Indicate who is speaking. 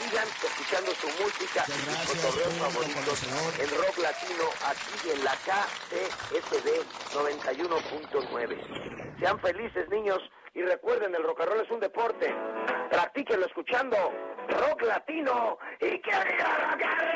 Speaker 1: sigan escuchando su música y sus cotorreos favoritos en Rock Latino, aquí en la KCSD 91.9. Sean felices, niños, y recuerden, el rock and roll es un deporte. Practíquenlo escuchando Rock Latino y que viva rock and roll.